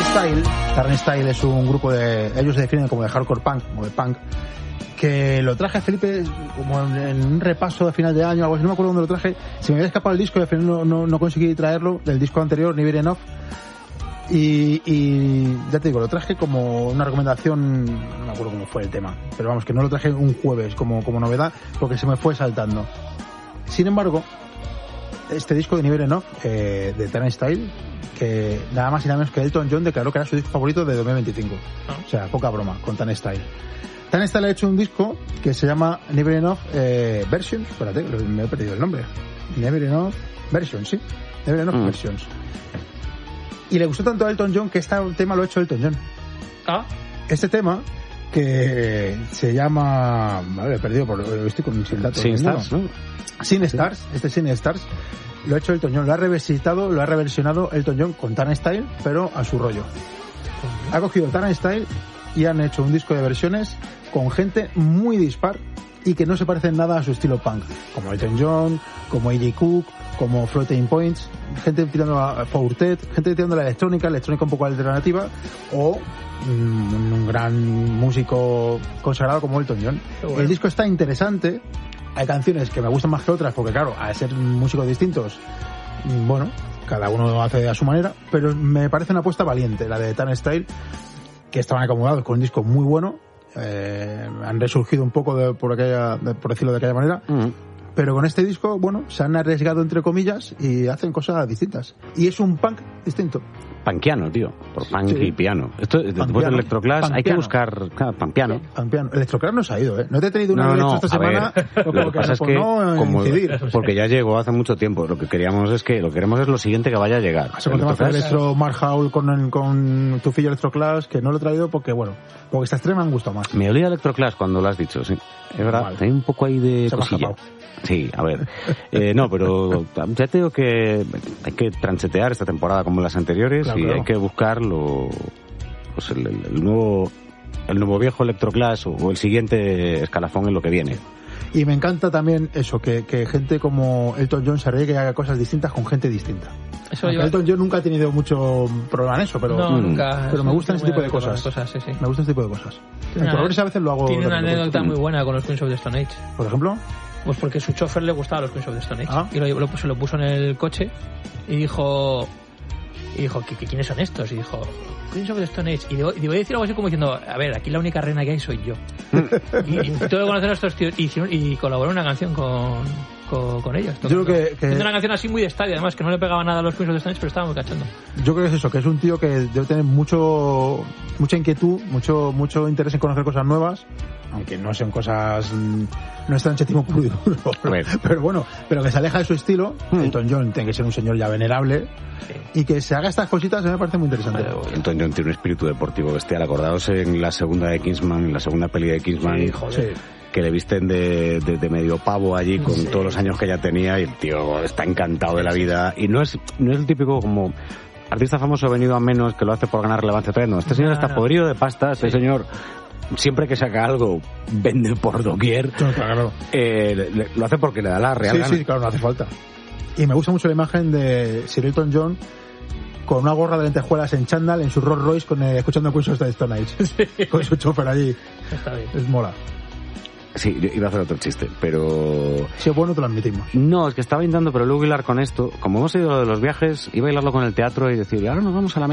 Turn Style es un grupo ellos se definen como de hardcore punk, como de punk, que lo traje a Felipe como en un repaso de final de año, algo así, no me acuerdo dónde lo traje, se me había escapado el disco y al final no conseguí traerlo, del disco anterior, Never Enough, y ya te digo, lo traje como una recomendación, no me acuerdo cómo fue el tema, pero vamos, que no lo traje un jueves como novedad, porque se me fue saltando. Sin embargo, este disco de Never Enough, de Turn Style, que nada más y nada menos que Elton John declaró que era su disco favorito de 2025. O sea, poca broma con Turn Style. Turn Style ha hecho un disco que se llama Never Enough Versions. Espérate, me he perdido el nombre. Never Enough Versions, sí. Never Enough Versions. Y le gustó tanto a Elton John que este tema lo ha hecho Elton John. Este tema, que se llama... Vale, he perdido, estoy con sin datos. Sin Stars, ¿no? Sin Stars, Sin Stars, lo ha hecho Elton John, lo ha reversionado Elton John con Turn Style, pero a su rollo. Ha cogido Turn Style y han hecho un disco de versiones con gente muy dispar y que no se parecen nada a su estilo punk, como Elton John, como A.J. Cook, como Floating Points, gente tirando a Fortet, gente tirando a la electrónica un poco alternativa, o un gran músico consagrado como Elton John. Bueno. El disco está interesante, hay canciones que me gustan más que otras, porque claro, al ser músicos distintos, bueno, cada uno hace a su manera, pero me parece una apuesta valiente, la de Turn Style, que estaban acomodados con un disco muy bueno, han resurgido un poco por decirlo de aquella manera, pero con este disco, bueno, se han arriesgado entre comillas y hacen cosas distintas. Y es un punk distinto. Punkiano, tío, por punk y piano. Esto, después del Electroclash, hay que buscar... Claro, Pampiano. Electroclash no se ha ido, ¿eh? No te he tenido una esta semana. Lo que pasa es que, como, porque ya llegó hace mucho tiempo, lo que queremos es lo siguiente que vaya a llegar. Hace un tema de Electro Mark Howell con tu fillo Electroclash, que no lo he traído porque esta estrema me han gustado más. Me olía Electroclash cuando lo has dicho, sí. Es verdad, vale. Hay un poco ahí de cosilla. Sí, a ver. No, pero ya te digo que hay que tranchetear esta temporada como las anteriores, claro. Hay que buscar el nuevo viejo Electroclash o el siguiente escalafón en lo que viene. Y me encanta también eso, que gente como Elton John se arriesgue y haga cosas distintas con gente distinta. Elton John nunca ha tenido mucho problema en eso, pero me gustan ese tipo de cosas. Sí. Me gustan ese tipo de cosas. En Progress a veces lo hago. Tiene una anécdota muy buena con los Queens of the Stone Age. ¿Por ejemplo? Pues porque su chofer le gustaba los Queens of the Stone Age. Y se lo puso en el coche y dijo ¿quiénes son estos? Y dijo, Queens of the Stone Age. Y voy a decir algo así como diciendo, a ver, aquí la única reina que hay soy yo. y tengo que conocer a estos tíos. Y colaboró en una canción con ellos. Yo creo que una canción así muy de estadio, además, que no le pegaba nada a los Queens of the Stone Age, pero estaba muy cachondo. Yo creo que es eso, que es un tío que debe tener mucha inquietud, mucho interés en conocer cosas nuevas, aunque no sean cosas, no es tranchetimo puro y duro, pero bueno, pero que se aleja de su estilo. Elton John tiene que ser un señor ya venerable, y que se haga estas cositas me parece muy interesante. Bueno, Elton John tiene un espíritu deportivo bestial. Acordaos en la segunda de Kingsman, en la segunda peli de Kingsman, que le visten de medio pavo allí con todos los años que ya tenía, y el tío está encantado de la vida, y no es el típico como artista famoso venido a menos que lo hace por ganar relevancia. No, este señor está podrido de pasta, este señor siempre que saca algo vende por doquier. Claro. Lo hace porque le da la real gana. Sí, claro, no hace falta. Y me gusta mucho la imagen de Sir Elton John con una gorra de lentejuelas en chándal en su Rolls Royce escuchando Queens of the Stone Age, con su chofer allí. Está bien. Es mola. Sí, yo iba a hacer otro chiste, pero... Si es bueno, te lo admitimos. No, es que estaba intentando, pero luego hilar con esto. Como hemos ido de los viajes, iba a hilarlo con el teatro y decir, ahora nos vamos a la